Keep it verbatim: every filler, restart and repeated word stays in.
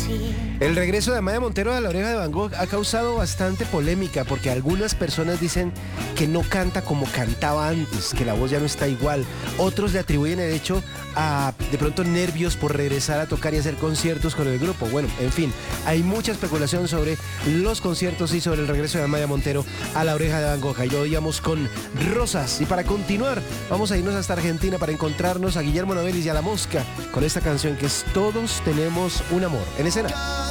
El regreso de Amaya Montero a La Oreja de Van Gogh ha causado bastante polémica porque algunas personas dicen que no canta como cantaba antes, que la voz ya no está igual. Otros le atribuyen el hecho a de pronto nervios por regresar a tocar y hacer conciertos con el grupo. Bueno, en fin, hay mucha especulación sobre los conciertos y sobre el regreso de Amaya Montero a La Oreja de Van Gogh. Y lo oíamos con Rosas. Y para continuar, vamos a irnos hasta Argentina para encontrarnos a Guillermo Novelis y a La Mosca con esta canción que es Todos tenemos un amor. En escena.